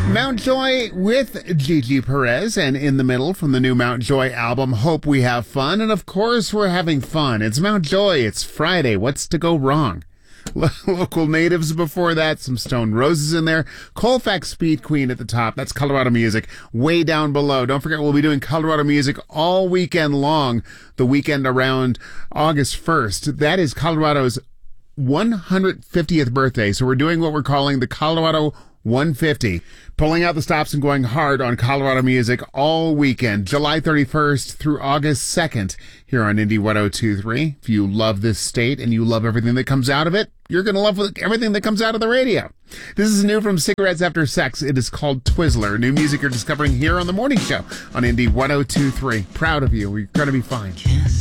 Mount Joy with Gigi Perez, and in the middle from the new Mount Joy album, Hope We Have Fun. And of course, we're having fun. It's Mount Joy. It's Friday. What's to go wrong? Local natives before that, some Stone Roses in there. Colfax Speed Queen at the top. That's Colorado music. Way down below. Don't forget, we'll be doing Colorado music all weekend long, the weekend around August 1st. That is Colorado's 150th birthday. So we're doing what we're calling the Colorado 150, pulling out the stops and going hard on Colorado music all weekend, July 31st through August 2nd, here on Indy 102.3. If you love this state and you love everything that comes out of it, you're going to love everything that comes out of the radio. This is new from Cigarettes After Sex. It is called Twizzler. New music you're discovering here on The Morning Show on Indy 102.3. Proud of you. We're going to be fine. Kiss.